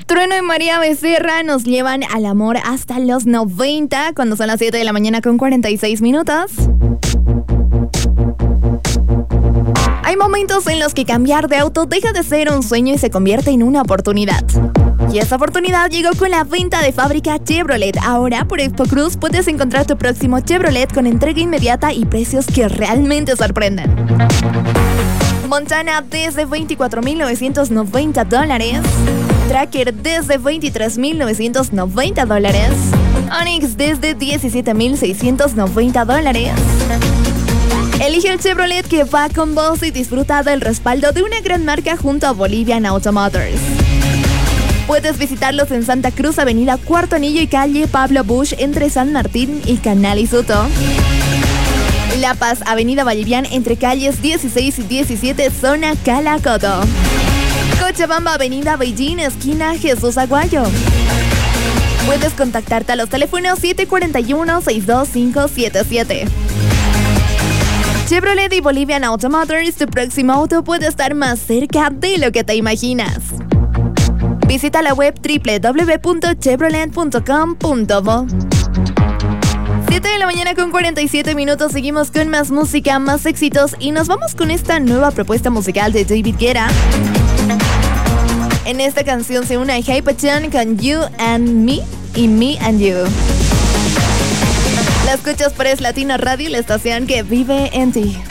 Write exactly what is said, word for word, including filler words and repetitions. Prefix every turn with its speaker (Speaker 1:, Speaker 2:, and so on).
Speaker 1: Trueno y María Becerra nos llevan al amor hasta los noventa, cuando son las siete de la mañana con cuarenta y seis minutos. Hay momentos en los que cambiar de auto deja de ser un sueño y se convierte en una oportunidad. Y esa oportunidad llegó con la venta de fábrica Chevrolet. Ahora, por Expo Cruz, puedes encontrar tu próximo Chevrolet con entrega inmediata y precios que realmente sorprenden. Montana desde veinticuatro mil novecientos noventa dólares. Tracker desde veintitrés mil novecientos noventa dólares. Onix desde diecisiete mil seiscientos noventa dólares. Elige el Chevrolet que va con vos y disfruta del respaldo de una gran marca junto a Bolivian Auto Motors. Puedes visitarlos en Santa Cruz, Avenida Cuarto Anillo y calle Pablo Busch entre San Martín y Canal y Soto. La Paz, Avenida Vallivian entre calles dieciséis y diecisiete, zona Calacoto. Cochabamba, Avenida Beijing, esquina Jesús Aguayo. Puedes contactarte a los teléfonos siete cuatro uno, seis dos cinco siete siete. Chevrolet y Bolivian Auto Motors, tu próximo auto puede estar más cerca de lo que te imaginas. Visita la web doble u doble u doble u punto chevrolet punto com punto bo. siete de la mañana con cuarenta y siete minutos, seguimos con más música, más éxitos y nos vamos con esta nueva propuesta musical de David Guetta. En esta canción se une a Hypertune con You and Me y Me and You. La escuchas por Es Latino Radio, la estación que vive en ti.